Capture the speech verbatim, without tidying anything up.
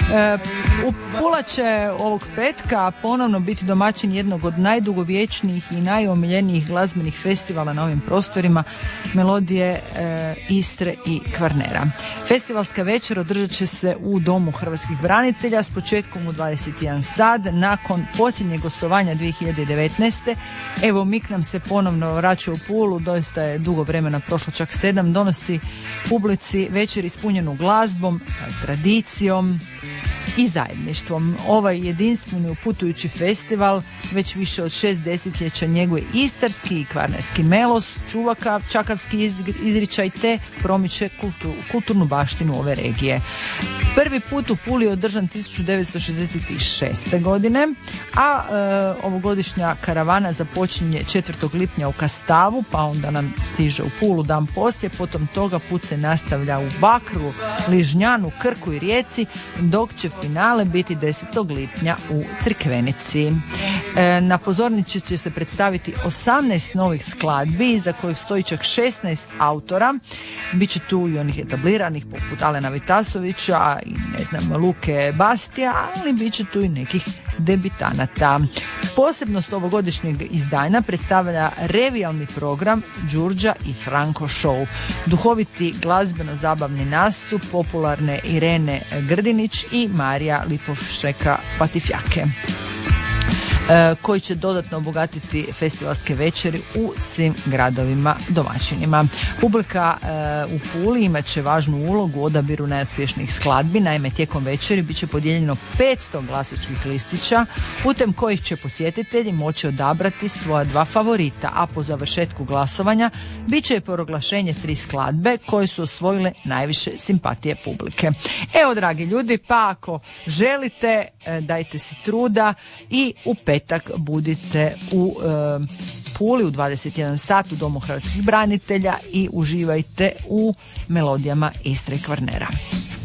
U Pula će ovog petka ponovno biti domaćin jednog od najdugovječnijih i najomiljenijih glazbenih festivala na ovim prostorima, Melodije e, Istre i Kvarnera. Festivalska večer održat će se u Domu hrvatskih branitelja s početkom u dvadeset jedan sat nakon posljednjeg gostovanja dvije hiljade devetnaeste. Evo, Mik nam se ponovno vraća u Pulu, doista je dugo vremena, prošlo čak sedam, donosi publici večer ispunjenu glazbom, tradicijom i zajedništvom. Ovaj jedinstveni uputujući festival već više od šest desetljeća njeguje istarski i kvarnerski melos, čuva čakavski izričaj te promiče kultu, kulturnu baštinu ove regije. Prvi put u Puli je održan tisuću devetsto šezdeset šeste. godine, a e, ovogodišnja karavana započinje četvrtog lipnja u Kastavu, pa onda nam stiže u Pulu dan poslije, potom toga put se nastavlja u Bakru, Ližnjanu, Krku i Rijeci, dok će finale biti desetog lipnja u Crikvenici. E, na pozornici će se predstaviti osamnaest novih skladbi, za kojih stoji čak šesnaest autora. Biće tu i onih etabliranih poput Alena Vitasovića i ne znam Luke Bastija, ali bit će tu i nekih debitanata. Posebnost ovogodišnjeg izdanja predstavlja revijalni program Đurđa i Franko Show. Duhoviti glazbeno-zabavni nastup popularne Irene Grdinić i Marija Lipovšeka Patifjake, koji će dodatno obogatiti festivalske večeri u svim gradovima domaćinima. Publika e, u Puli imat će važnu ulogu u odabiru najuspješnijih skladbi. Naime, tijekom večeri bit će podijeljeno petsto glasačkih listića putem kojih će posjetitelji moći odabrati svoja dva favorita, a po završetku glasovanja bit će proglašenje tri skladbe koje su osvojile najviše simpatije publike. Evo, dragi ljudi, pa ako želite, e, dajte si truda i u petak budite u e, Puli u dvadeset jedan sat u Domu hrvatskih branitelja i uživajte u melodijama Istre i Kvarnera.